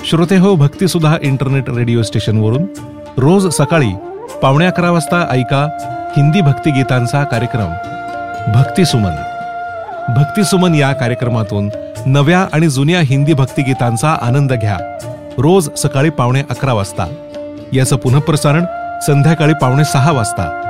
श्रोतेहो, भक्तिसुधा internet radio स्टेशनवरून रोज सकाळी 11:15 वाजता ऐका हिंदी भक्तिगीतांचा कार्यक्रम भक्तिसुमन. भक्तिसुमन या कार्यक्रमातून नव्या आणि जुन्या हिंदी भक्तिगीतांचा आनंद घ्या. रोज सकाळी 11:15 वाजता. याचं पुनःप्रसारण संध्याकाळी 5:45 वाजता.